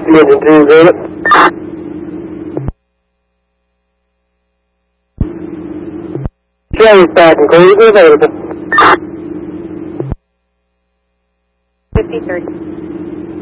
Engine 20. Train start and cruise available. 53.